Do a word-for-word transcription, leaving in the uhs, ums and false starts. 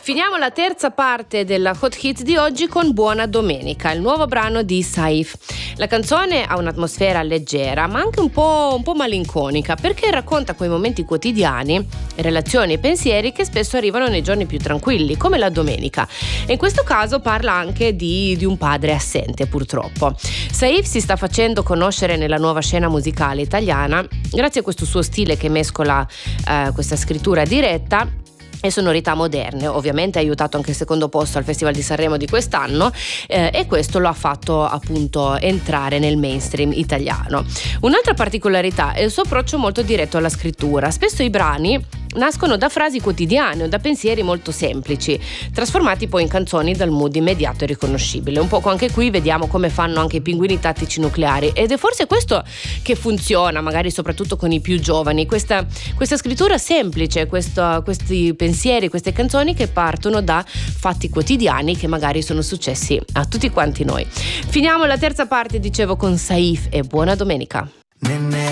Finiamo la terza parte della Hot Hits di oggi con Buona Domenica, il nuovo brano di Saif. La canzone ha un'atmosfera leggera ma anche un po', un po' malinconica, perché racconta quei momenti quotidiani, relazioni e pensieri che spesso arrivano nei giorni più tranquilli, come la domenica. E in questo caso parla anche di, di un padre assente, purtroppo. Saif si sta facendo conoscere nella nuova scena musicale italiana grazie a questo suo stile che mescola eh, questa scrittura diretta e sonorità moderne. Ovviamente ha aiutato anche il secondo posto al Festival di Sanremo di quest'anno eh, e questo lo ha fatto appunto entrare nel mainstream italiano. Un'altra particolarità è il suo approccio molto diretto alla scrittura. Spesso i brani nascono da frasi quotidiane o da pensieri molto semplici, trasformati poi in canzoni dal mood immediato e riconoscibile. Un poco anche qui vediamo come fanno anche i pinguini tattici nucleari, ed è forse questo che funziona magari soprattutto con i più giovani, questa, questa scrittura semplice, questo, questi pensieri, queste canzoni che partono da fatti quotidiani che magari sono successi a tutti quanti noi. Finiamo la terza parte, dicevo, con Saif e Buona Domenica.